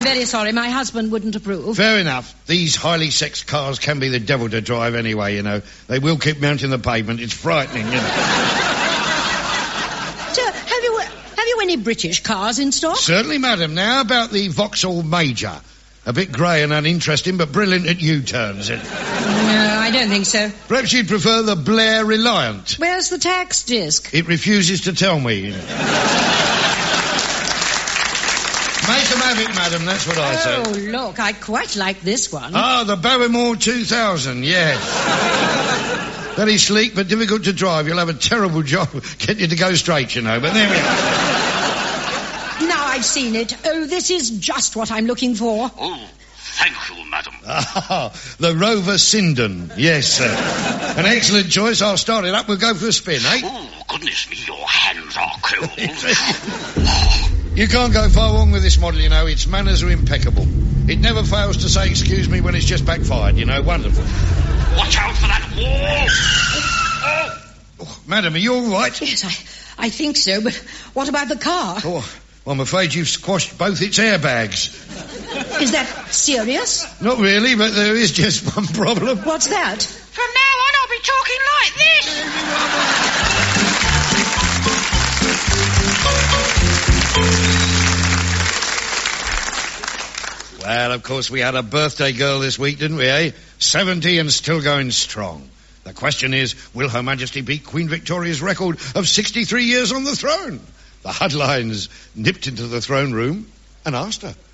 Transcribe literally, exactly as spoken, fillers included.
Very sorry, my husband wouldn't approve. Fair enough. These highly sexed cars can be the devil to drive anyway, you know. They will keep mounting the pavement. It's frightening, you know. Sir, have you, have you any British cars in stock? Certainly, madam. Now about the Vauxhall Major. A bit grey and uninteresting, but brilliant at U-turns. No, I don't think so. Perhaps you'd prefer the Blair Reliant. Where's the tax disc? It refuses to tell me, you know. Make them have it, madam, that's what I say. Oh, look, I quite like this one. Ah, the Barrymore two thousand, yes. Very sleek, but difficult to drive. You'll have a terrible job getting you to go straight, you know, but there we are. Now I've seen it. Oh, this is just what I'm looking for. Oh, thank you, madam. Ah, the Rover Sindon, yes, sir. An excellent choice. I'll start it up. We'll go for a spin, eh? Oh, goodness me, your hands are cold. You can't go far wrong with this model, you know. Its manners are impeccable. It never fails to say excuse me when it's just backfired, you know. Wonderful. Watch out for that wall! Oh. Oh, madam, are you all right? Yes, I, I think so, but what about the car? Oh, well, I'm afraid you've squashed both its airbags. Is that serious? Not really, but there is just one problem. What's that? From now on, I'll be talking like this. Well, of course, we had a birthday girl this week, didn't we, eh? seventy and still going strong. The question is, will Her Majesty beat Queen Victoria's record of sixty-three years on the throne? The Hudlines nipped into the throne room and asked her.